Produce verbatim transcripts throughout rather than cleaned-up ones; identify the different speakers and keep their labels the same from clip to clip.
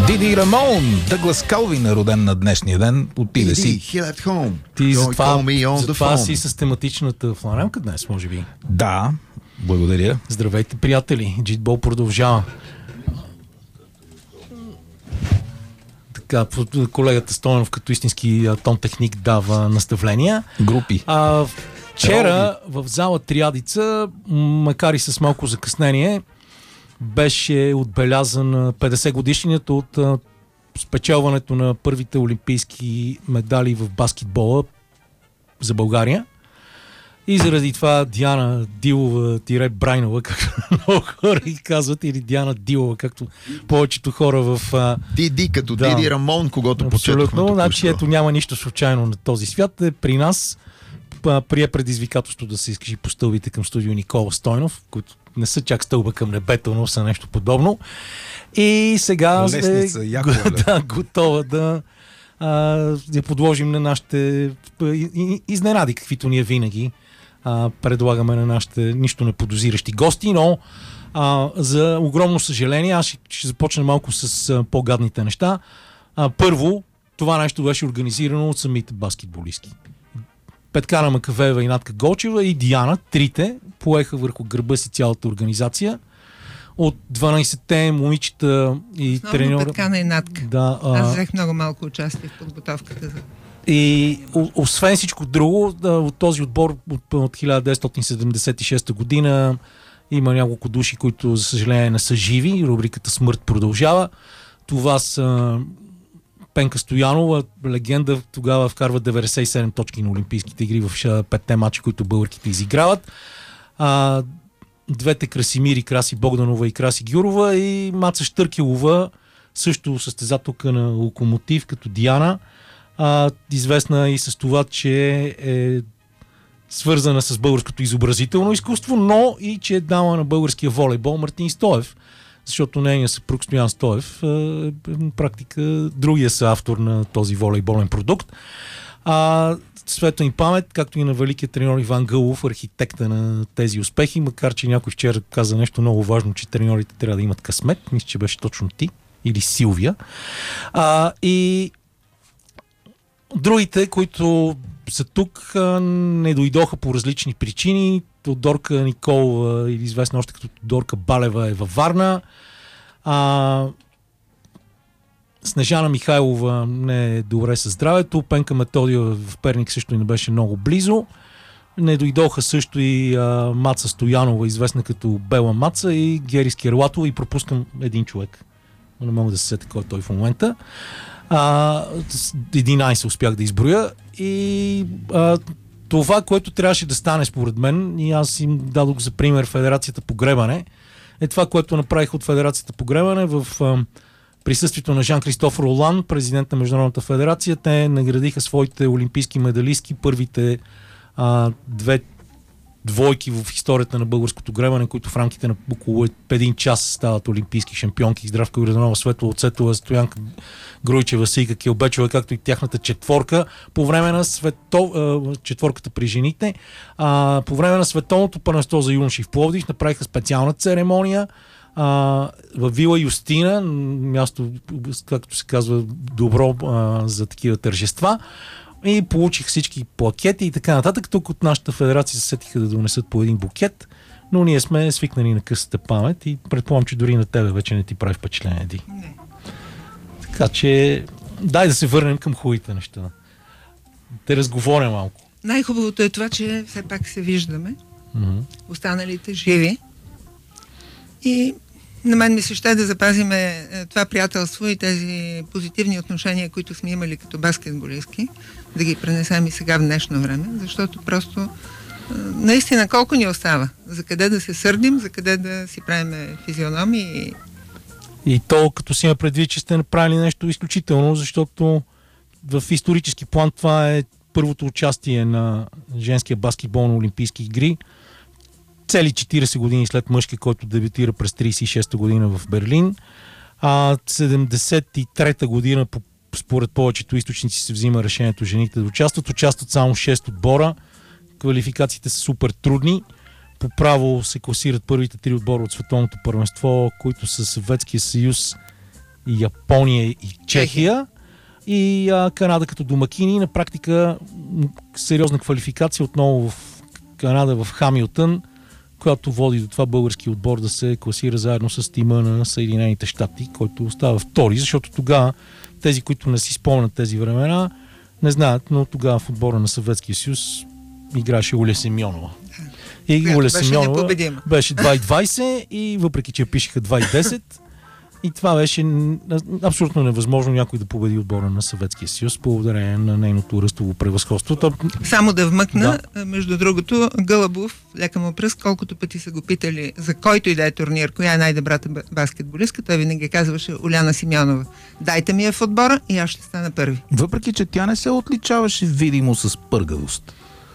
Speaker 1: Диди Рамон, Дъглас Калвин е роден на днешния ден. Отиде си.
Speaker 2: Ти затова, затова си с тематичната фланелка днес, може би.
Speaker 1: Да, благодаря.
Speaker 2: Здравейте, приятели. Джитбол продължава. Така, колегата Стойнов като истински тон техник дава наставления.
Speaker 1: Групи.
Speaker 2: А, вчера в зала Триадица, макар и с малко закъснение, беше отбелязан петдесет годишнината от а, спечелването на първите олимпийски медали в баскетбола за България. И заради това Диана Дилова-Брайнова, както много хора и казват, или Диана Дилова, както повечето хора в... А...
Speaker 3: Диди, като
Speaker 2: да,
Speaker 3: Диди Рамон, когато почетохме.
Speaker 2: Абсолютно, значи ето няма нищо случайно на този свят. Е, при нас прие предизвикателство да се изкажи по стълбите към студио Никола Стойнов, които не са чак стълба към небето, но са нещо подобно. И сега
Speaker 1: Лестница,
Speaker 2: е
Speaker 1: яко,
Speaker 2: да, готова да я подложим на нашите изненади, каквито ние винаги а, предлагаме на нашите нищо не подозиращи гости, но а, за огромно съжаление, аз ще, ще започна малко с а, по-гадните неща. А, първо, това нещо беше организирано от самите баскетболистки. Петкана Макавеева и Натка Голчева и Диана, трите, поеха върху гърба си цялата организация. От дванайсетте момичета и
Speaker 4: основно
Speaker 2: треньора...
Speaker 4: Петкана и Натка.
Speaker 2: Да, а...
Speaker 4: Аз взех много малко участие в подготовката за...
Speaker 2: И освен всичко друго, от този отбор от, от хиляда деветстотин седемдесет и шеста година има няколко души, които за съжаление не са живи. Рубриката Смърт продължава. Това са Пенка Стоянова, легенда, тогава вкарва деветдесет и седем точки на Олимпийските игри в петте мача, които българките изиграват. А, двете Красимири, Краси Богданова и Краси Гюрова, и Маца Щъркелова, също състезателка на Локомотив, като Диана, а, известна и с това, че е свързана с българското изобразително изкуство, но и че е дама на българския волейбол Мартин Стоев, защото нейният съпруг Стоян Стоев е на практика другия са автор на този волейболен продукт. А, светла им памет, както и на великият треньор Иван Гълов, архитекта на тези успехи, макар че някой вчера каза нещо много важно, че треньорите трябва да имат късмет. Мисля, че беше точно ти или Силвия. А, и другите, които са тук, не дойдоха по различни причини. Тодорка Николова, или известна още като Тодорка Балева, е във Варна. А, Снежана Михайлова не е добре със здравето. Пенка Методиева в Перник също и не беше много близо. Не дойдоха също и а, Маца Стоянова, известна като Бела Маца, и Гери Скерлатова, и пропускам един човек. Не мога да се сетя кой е той в момента. А, единайсет успях да изброя. И а, това, което трябваше да стане според мен, и аз им дадох за пример Федерацията по гребане, е това, което направих от Федерацията по гребане в а, присъствието на Жан-Кристоф Ролан, президент на Международната федерация. Те наградиха своите олимпийски медалистки, първите а, две двойки в историята на българското гребане, които в рамките на около един час стават олимпийски шампионки. Здравка Градонова, Светла Оцетова, Стоянка Груйчева, Сейка Келбечева, както и тяхната четворка по време на свето... четворката при жените. А, по време на световното първенство за юноши в Пловдив направиха специална церемония а, в Вила Юстина, място, както се казва, добро а, за такива тържества. И получих всички плакети и така нататък. Тук от нашата федерация се сетиха да донесат по един букет, но ние сме свикнали на късата памет и предполагам, че дори на тебе вече не ти прави впечатление, Ди.
Speaker 4: Не.
Speaker 2: Така че дай да се върнем към хубавите неща. Да разговоря малко.
Speaker 4: Най-хубавото е това, че все пак се виждаме.
Speaker 2: Mm-hmm.
Speaker 4: Останалите живи. И на мен ми се ще да запазиме това приятелство и тези позитивни отношения, които сме имали като баскетболистки, да ги пренесем и сега в днешно време, защото просто наистина колко ни остава? За къде да се сърдим, за къде да си правим физиономии?
Speaker 2: И то, като си има предвид, че сте направили нещо изключително, защото в исторически план това е първото участие на женския баскетбол на Олимпийски игри. Цели четирийсет години след мъжки, който дебютира през трийсет и шеста година в Берлин. А седемдесет и трета година, според повечето източници, се взима решението жените да участват. Участват само шест отбора. Квалификациите са супер трудни. По право се класират първите три отбора от световното първенство, които са Съветския съюз, Япония и Чехия. И а, Канада като домакини. На практика сериозна квалификация отново в Канада, в Хамилтън, която води до това български отбор да се класира заедно с тима на Съединените щати, който остава втори, защото тогава тези, които не си спомнят тези времена, не знаят, но тогава в отбора на Съветския съюз играеше Уля Семьонова. И Уля Семьонова беше два и двайсет и въпреки, че пишеха два и десет, и това беше абсолютно невъзможно някой да победи отбора на Съветския съюз благодарение на нейното ръстово превъзходство.
Speaker 4: Само да вмъкна, да. Между другото, Гълъбов, лека му пръст, колкото пъти са го питали за който и да е турнир, коя е най-добрата баскетболистка, той винаги казваше Уляна Симеонова. Дайте ми я в отбора и аз ще стана първи.
Speaker 1: Въпреки, че тя не се отличаваше видимо с пъргавост.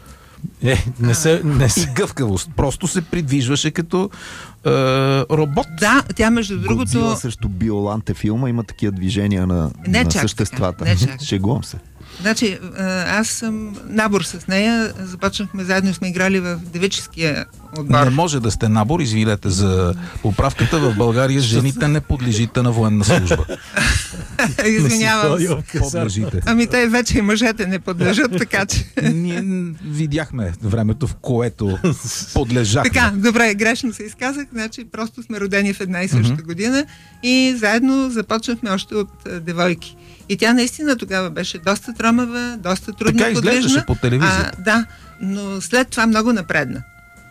Speaker 2: Е, не се, не се.
Speaker 1: И гъвкавост. Просто се придвижваше като е, робот.
Speaker 4: Да, тя между другото...
Speaker 3: Годзила срещу Биоланте филма има такива движения на, на съществата. Шегувам се.
Speaker 4: Значи, аз съм набор с нея. Започнахме заедно, сме играли в девическия отбор.
Speaker 1: Не може да сте набор, извинете за поправката. В България жените не подлежите на военна служба.
Speaker 4: Извинявам се. Ами те вече и мъжете не подлежат, така че...
Speaker 1: Ние видяхме времето, в което подлежахме.
Speaker 4: Така, добре, грешно се изказах. Значи, просто сме родени в една и съща mm-hmm. година и заедно започнахме още от девойки. И тя наистина тогава беше доста тромава, доста трудно
Speaker 1: така
Speaker 4: подвижна.
Speaker 1: Така изглеждаше по телевизия.
Speaker 4: А, да, но след това много напредна.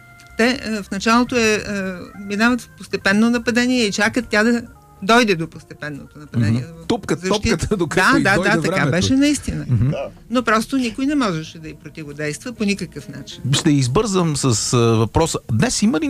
Speaker 4: Те в началото е, минават в постепенно нападение и чакат тя да дойде до постепенното нападение.
Speaker 1: Mm-hmm. Тупкат топката, докато
Speaker 4: да,
Speaker 1: и
Speaker 4: да,
Speaker 1: дойде
Speaker 4: да,
Speaker 1: времето.
Speaker 4: така беше наистина.
Speaker 1: Mm-hmm.
Speaker 4: Но просто никой не можеше да й противодейства по никакъв начин.
Speaker 1: Ще избързам с а, въпроса. Днес има ли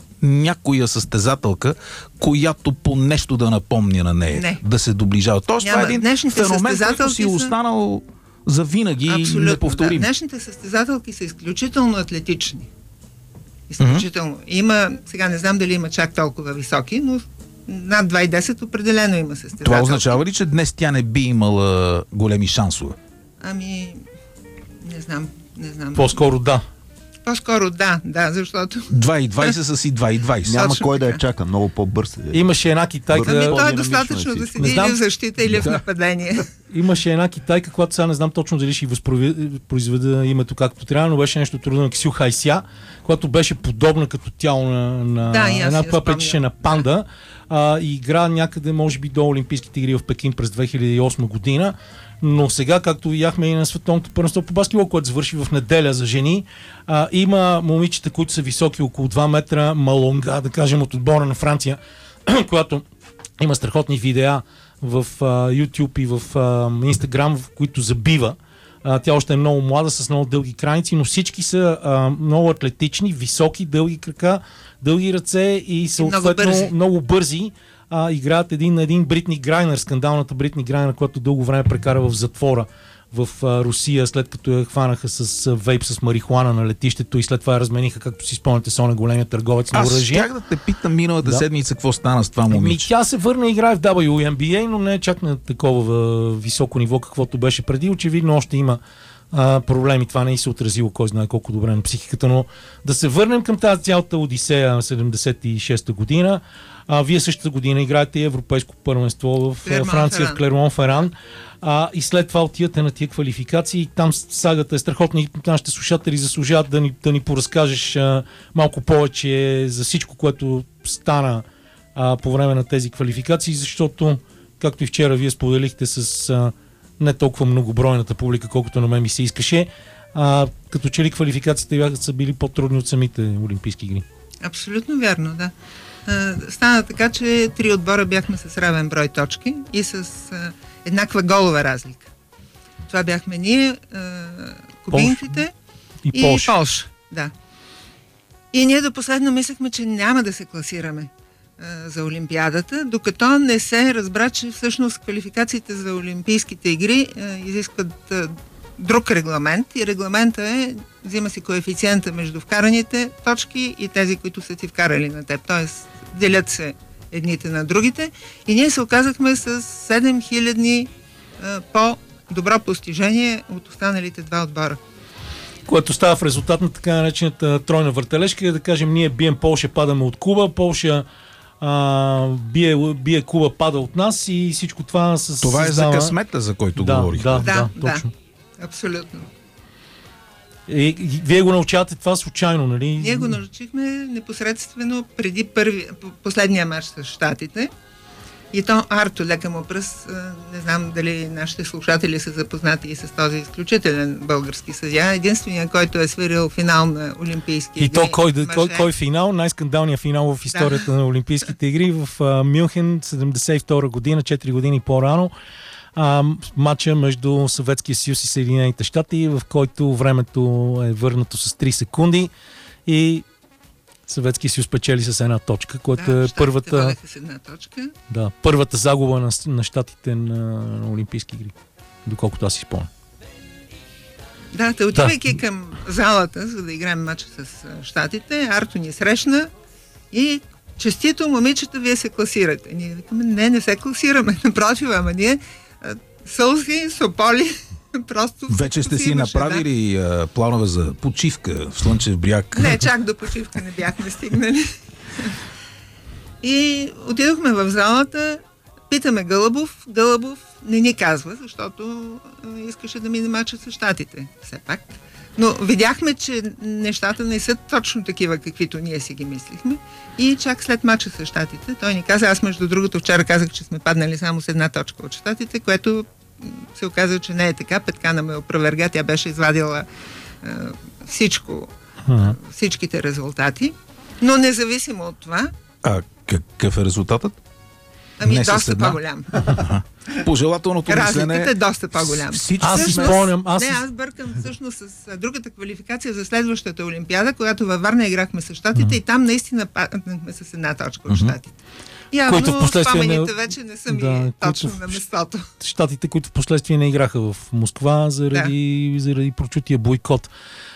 Speaker 1: някоя състезателка, която по нещо да напомня на нея?
Speaker 4: Не.
Speaker 1: Да се доближава? Тоест, това е един феномен, който си е останал за винаги и неповторим.
Speaker 4: Да. Днешните състезателки са изключително атлетични. Изключително. Mm-hmm. Има, сега не знам дали има чак толкова високи, но над два и десет определено има състезателки.
Speaker 1: Това означава ли, че днес тя не би имала големи шансове?
Speaker 4: Ами, не знам, не знам.
Speaker 2: По-скоро да.
Speaker 4: По-скоро да, да, защото...
Speaker 1: два и двайсет с и два и двайсет.
Speaker 3: Няма
Speaker 4: точно
Speaker 3: кой
Speaker 4: така.
Speaker 3: да я чака, много по-бърз.
Speaker 2: Имаше една китайка...
Speaker 4: Ами то е достатъчно да седи или в защита, или в нападение.
Speaker 2: Имаше една китайка, която сега не знам точно дали ще възпроизведа името както трябва, но беше нещо трудно на Ксю Хайся, която беше подобна като тяло на, на
Speaker 4: да,
Speaker 2: една, това пречеше на панда. А, и игра някъде, може би, до Олимпийските игри в Пекин през две хиляди и осма година. Но сега, както видяхме и на световното първенство по баскетбол, което завърши в неделя за жени, а, има момичета, които са високи около два метра, Малонга, да кажем, от отбора на Франция, която има страхотни видеа в а, YouTube и в а, Instagram, в които забива. А, тя още е много млада, с много дълги крайници, но всички са а, много атлетични, високи, дълги крака, дълги ръце и съответно много бързи. Много бързи. А, играят един на един Бритни Грайнер, скандалната Бритни Грайнер, която дълго време прекара в затвора в а, Русия, след като я хванаха с а, вейп с марихуана на летището и след това я размениха, както си спомняте, с оня големия търговец на оръжие.
Speaker 1: Аз щях да те питам миналата да. седмица какво стана с това момиче.
Speaker 2: Ми, тя се върна и играе в дабъл ю ен би ей, но не е чак на такова а, високо ниво, каквото беше преди. Очевидно още има а, проблеми. Това не и се отразило кой знае колко добре на психиката, но да се върнем към тази цялата Одисея на седемдесет и шеста година. А, вие същата година играете европейско първенство в Клермон, Франция, Феран. в Клермон Феран. А, и след това отивате на тия квалификации и там сагата е страхотна и нашите слушатели заслужават да ни, да ни поразкажеш а, малко повече за всичко, което стана а, по време на тези квалификации, защото, както и вчера вие споделихте с а, не толкова многобройната публика, колкото на мен ми се искаше, а, като че ли квалификациите бяха са били по-трудни от самите Олимпийски игри.
Speaker 4: Абсолютно вярно, да. Стана така, че три отбора бяхме с равен брой точки и с а, еднаква голова разлика. Това бяхме ние, а, кубинците
Speaker 2: и,
Speaker 4: и Полша. Полша. Да. И ние до последно мислехме, че няма да се класираме а, за Олимпиадата, докато не се разбра, че всъщност квалификациите за Олимпийските игри а, изискват а, друг регламент и регламента е, взима си коефициента между вкараните точки и тези, които са ти вкарали на теб. Тоест, делят се едните на другите и ние се оказахме с седем хиляди по-добро постижение от останалите два отбора.
Speaker 2: Което става в резултат на така наречената тройна въртележка, да кажем, ние бием Полша, падаме от Куба, Полша а, бие, бие Куба пада от нас и всичко това с.
Speaker 1: Това
Speaker 2: създава...
Speaker 1: е за късмета, за който
Speaker 2: да,
Speaker 1: говорих.
Speaker 2: Да,
Speaker 4: да,
Speaker 2: да, точно.
Speaker 4: Да, абсолютно.
Speaker 2: И, и, вие го научавате това случайно, нали?
Speaker 4: Ние го научихме непосредствено преди първи, последния мач с Щатите. И то Арто, лека му пръст, не знам дали нашите слушатели са запознати и с този изключителен български съдия. Единственият, който е свирил финал на Олимпийски игри.
Speaker 2: И то кой, кой, кой финал? Най-скандалният финал в историята да. на Олимпийските игри в uh, Мюнхен, седемдесет и втора година, четири години по-рано. Uh, матча между Съветския съюз и Съединените щати, в който времето е върнато с три секунди и Съветския съюз печели с една точка, което
Speaker 4: да,
Speaker 2: е първата,
Speaker 4: с една точка.
Speaker 2: Да, първата загуба на, на щатите на, на Олимпийски игри, доколкото аз си спомням.
Speaker 4: Да, те отивайки да. към залата, за да играем матча с щатите, Арто ни срещна и честито, момичета, вие се класирате. Ние викаме, не, не се класираме, напротив, ама ние сълзи, сополи, просто...
Speaker 1: Вече сте си направили да. планове за почивка в Слънчев бряг?
Speaker 4: Не, чак до почивка не бяхме стигнали. И отидохме в залата, питаме Гълъбов. Гълъбов не ни казва, защото искаше да мине мача с щатите, все пак. Но видяхме, че нещата не са точно такива, каквито ние си ги мислихме. И чак след мача с щатите, той ни каза, аз между другото вчера казах, че сме паднали само с една точка от щатите, което се оказа, че не е така. Петкана ме опроверга, тя беше извадила е, всичко,
Speaker 2: ага.
Speaker 4: всичките резултати. Но независимо от това...
Speaker 1: А какъв е резултатът?
Speaker 4: Ами не доста по-голям.
Speaker 1: Пожелателното мислене...
Speaker 4: Разликата е доста по-голям.
Speaker 2: Аз си спомням... Аз...
Speaker 4: Не, аз бъркам всъщност с другата квалификация за следващата Олимпиада, която във Варна играхме с щатите mm-hmm. и там наистина паднахме с една точка от щатите. Явно спомените не... вече не са ми да, точно в... на местото.
Speaker 2: Щатите, които в последствие не играха в Москва заради, да. заради прочутия бойкот.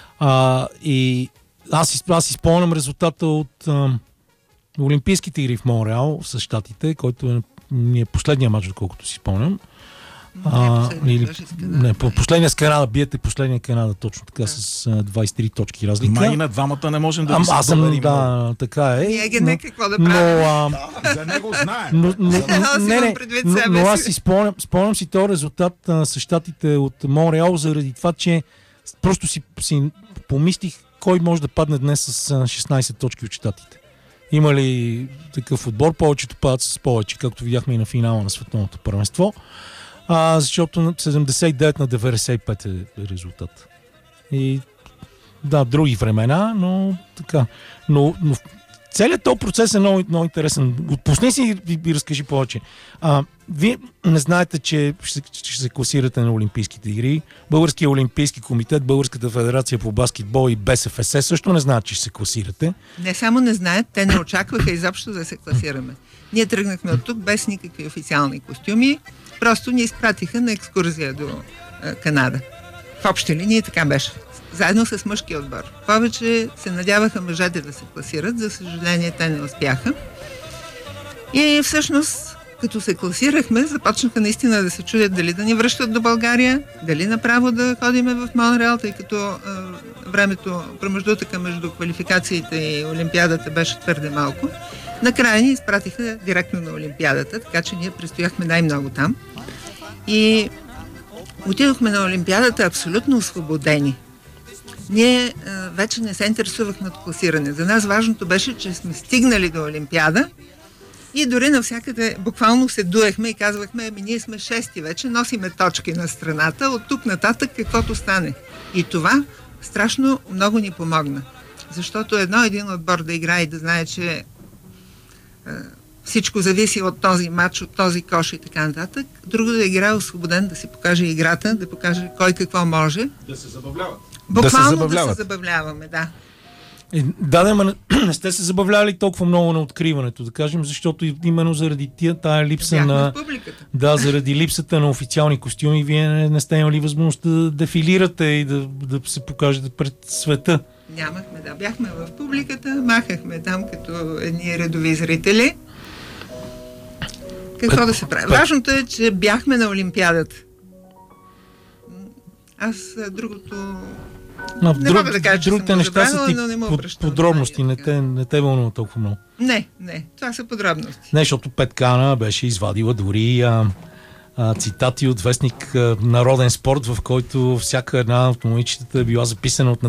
Speaker 2: А, и аз си, аз си спомням резултата от а, Олимпийските игри в Монреал с щатите, който е, е последния мач, доколкото си спомням. А,
Speaker 4: не,
Speaker 2: или, не, по последния с Канада, биете последния Канада, точно така, да. С а, двайсет и три точки разлика.
Speaker 1: Май на двамата не можем да а,
Speaker 2: ви се аз съм, да, така е.
Speaker 4: Ние ги не какво да правим.
Speaker 1: Но, а, за него знае.
Speaker 2: Но, но, не, не, но, но аз си спомням, спомням си този резултат а, с щатите от Монреал, заради това, че просто си, си помислих кой може да падне днес с а, шестнайсет точки от щатите. Има ли такъв отбор? Повечето падат с повече, както видяхме и на финала на световното първенство. А, защото седемдесет и девет на деветдесет и пет е резултат. И да, други времена, но така. Но, но целият този процес е много, много интересен. Отпусни си и, и разкажи повече. А, вие не знаете, че ще, ще се класирате на Олимпийските игри. Българския олимпийски комитет, Българската федерация по баскетбол и БСФС също не знаят, че ще се класирате.
Speaker 4: Не само не знаят, те не очакваха изобщо да се класираме. Ние тръгнахме от тук без никакви официални костюми. Просто ни изпратиха на екскурзия до а, Канада. В общи линии така беше. Заедно с мъжкия отбор. Повече се надяваха мъжете да се класират. За съжаление, те не успяха. И всъщност, като се класирахме, започнаха наистина да се чудят дали да ни връщат до България, дали направо да ходиме в Монреал, тъй като а, времето, промеждутъка между квалификациите и Олимпиадата беше твърде малко. Накрая ни изпратиха директно на Олимпиадата, така че ние престояхме най-много там. И отидохме на Олимпиадата абсолютно освободени. Ние а, вече не се интересувахме от класиране. За нас важното беше, че сме стигнали до Олимпиада и дори навсякъде буквално се дуехме и казвахме, ами ние сме шести вече, носиме точки на страната, от тук нататък каквото стане. И това страшно много ни помогна. Защото едно един отбор да играе и да знае, че всичко зависи от този матч, от този кош и така нататък. Друго да играе освободен, да си покаже играта, да покаже кой какво може.
Speaker 1: Да се забавляват.
Speaker 4: Буквално да се, да се забавляваме, да.
Speaker 2: Е, да, да, ма не сте се забавлявали толкова много на откриването, да кажем, защото именно заради тия, тая липса
Speaker 4: Бяхме
Speaker 2: на...
Speaker 4: в публиката.
Speaker 2: Да, заради липсата на официални костюми, вие не, не сте имали възможност да дефилирате и да, да се покажете пред света.
Speaker 4: Нямахме, да. Бяхме в публиката, махахме там като едни редови зрители. Какво да се прави? Важното е, че бяхме на Олимпиадата. Аз другото
Speaker 2: Но
Speaker 4: не
Speaker 2: друг,
Speaker 4: мога да кажа, че
Speaker 2: другите
Speaker 4: съм
Speaker 2: неща са ти
Speaker 4: но не му
Speaker 2: под, подробности, не те, не те вълнува толкова много.
Speaker 4: Не, не, това са подробности.
Speaker 2: Не, защото Петкана беше извадила дори а, а, цитати от вестник а, Народен спорт, в който всяка една от момичетата е била записана от